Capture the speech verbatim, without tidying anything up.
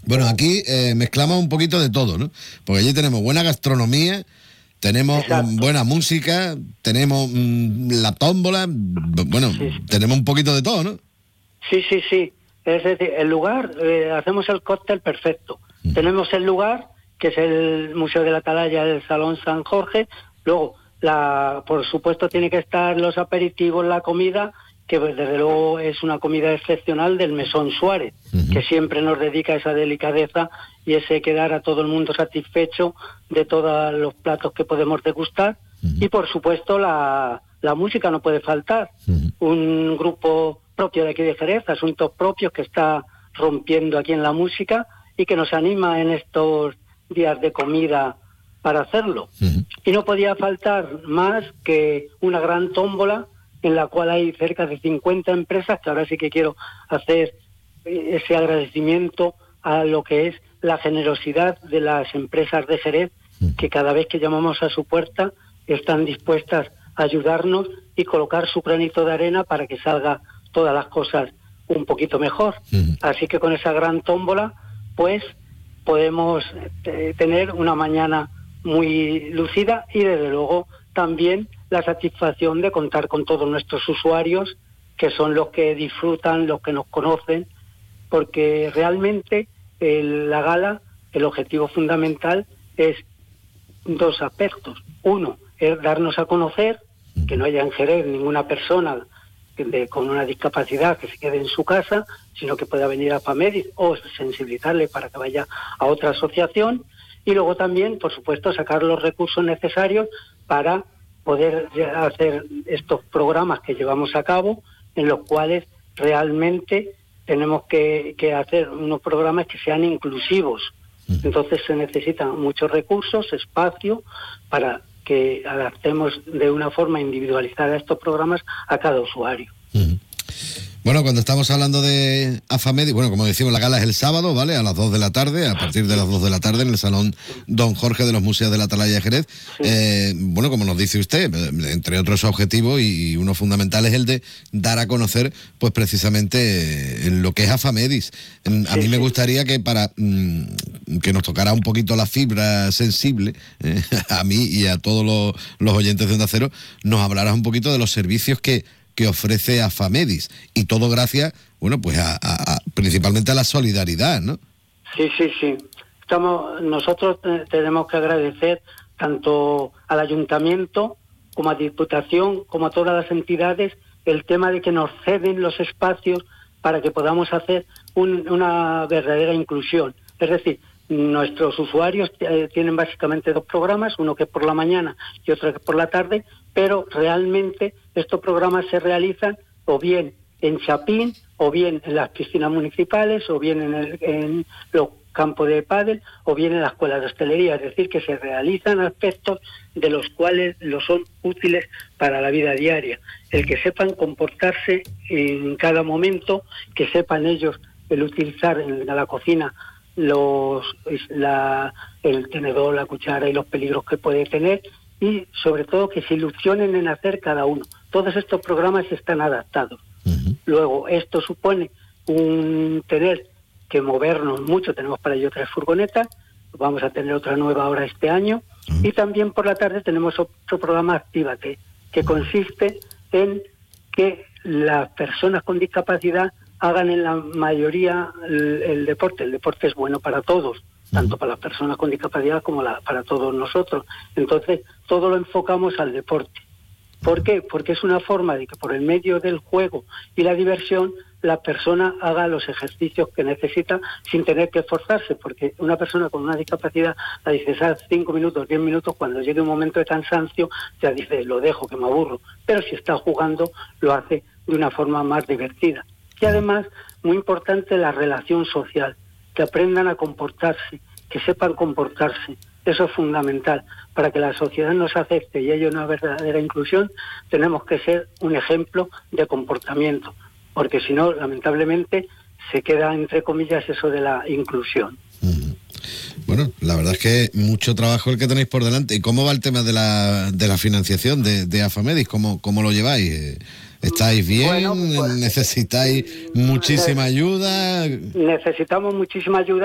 Bueno, aquí eh, mezclamos un poquito de todo, ¿no? Porque allí tenemos buena gastronomía, tenemos Exacto. buena música, tenemos mmm, la tómbola, bueno, Sí, sí. tenemos un poquito de todo, ¿no? Sí, sí, sí. Es decir, el lugar, eh, hacemos el cóctel perfecto. Mm. Tenemos el lugar, que es el Museo de la Atalaya, el Salón San Jorge. Luego, la, por supuesto, tiene que estar los aperitivos, la comida, que desde luego es una comida excepcional del Mesón Suárez, uh-huh. que siempre nos dedica esa delicadeza y ese quedar a todo el mundo satisfecho de todos los platos que podemos degustar. Uh-huh. Y por supuesto la, la música no puede faltar. Uh-huh. Un grupo propio de aquí de Jerez, Asuntos Propios, que está rompiendo aquí en la música y que nos anima en estos días de comida para hacerlo. Uh-huh. Y no podía faltar más que una gran tómbola en la cual hay cerca de cincuenta empresas, que ahora sí que quiero hacer ese agradecimiento a lo que es la generosidad de las empresas de Jerez, que cada vez que llamamos a su puerta están dispuestas a ayudarnos y colocar su granito de arena para que salga todas las cosas un poquito mejor. Uh-huh. Así que con esa gran tómbola, pues podemos eh, tener una mañana muy lucida y desde luego también la satisfacción de contar con todos nuestros usuarios, que son los que disfrutan, los que nos conocen, porque realmente el, la gala, el objetivo fundamental es dos aspectos. Uno, es darnos a conocer, que no haya en Jerez ninguna persona de, con una discapacidad que se quede en su casa, sino que pueda venir a FAMEDIS o sensibilizarle para que vaya a otra asociación. Y luego también, por supuesto, sacar los recursos necesarios para poder hacer estos programas que llevamos a cabo, en los cuales realmente tenemos que, que hacer unos programas que sean inclusivos. Entonces se necesitan muchos recursos, espacio, para que adaptemos de una forma individualizada estos programas a cada usuario. Uh-huh. Bueno, cuando estamos hablando de AFAMEDIS, bueno, como decimos, la gala es el sábado, ¿vale? A las dos de la tarde, a partir de las dos de la tarde, en el Salón Don Jorge de los Museos de la Atalaya de Jerez. Sí. Eh, bueno, como nos dice usted, entre otros objetivos, y uno fundamental es el de dar a conocer, pues precisamente, eh, lo que es AFAMEDIS. A sí, mí me sí. gustaría que para mm, que nos tocara un poquito la fibra sensible, eh, a mí y a todos los, los oyentes de Onda Cero, nos hablaras un poquito de los servicios que que ofrece AFAMEDIS, y todo gracias, bueno, pues a, a, a principalmente a la solidaridad, ¿no? Sí, sí, sí. Estamos, nosotros te, tenemos que agradecer tanto al Ayuntamiento como a Diputación, como a todas las entidades, el tema de que nos ceden los espacios para que podamos hacer un, una verdadera inclusión. Es decir, nuestros usuarios eh, tienen básicamente dos programas, uno que es por la mañana y otro que es por la tarde, pero realmente estos programas se realizan o bien en Chapín, o bien en las piscinas municipales, o bien en, el, en los campos de pádel, o bien en la escuela de hostelería. Es decir, que se realizan aspectos de los cuales los son útiles para la vida diaria. El que sepan comportarse en cada momento, que sepan ellos el utilizar en la cocina los la, el tenedor, la cuchara y los peligros que puede tener, y sobre todo que se ilusionen en hacer cada uno. Todos estos programas están adaptados. Uh-huh. Luego, esto supone un tener que movernos mucho. Tenemos para ello tres furgonetas, vamos a tener otra nueva ahora este año, uh-huh. y también por la tarde tenemos otro programa Actívate, que consiste en que las personas con discapacidad hagan en la mayoría el, el deporte. El deporte es bueno para todos, tanto para las personas con discapacidad como la, para todos nosotros. Entonces, todo lo enfocamos al deporte. ¿Por qué? Porque es una forma de que por el medio del juego y la diversión la persona haga los ejercicios que necesita sin tener que esforzarse, porque una persona con una discapacidad la dice, ¿sabes? cinco minutos, diez minutos, cuando llegue un momento de cansancio ya dice, lo dejo, que me aburro. Pero si está jugando, lo hace de una forma más divertida. Y además, muy importante, la relación social, que aprendan a comportarse, que sepan comportarse. Eso es fundamental. Para que la sociedad nos acepte y haya una verdadera inclusión, tenemos que ser un ejemplo de comportamiento, porque si no, lamentablemente, se queda, entre comillas, eso de la inclusión. Mm. Bueno, la verdad es que mucho trabajo el que tenéis por delante. ¿Y cómo va el tema de la, de la financiación de, de AFAMEDIS? ¿Cómo, cómo lo lleváis? ¿Estáis bien? Bueno, pues, ¿necesitáis muchísima ayuda? Necesitamos muchísima ayuda.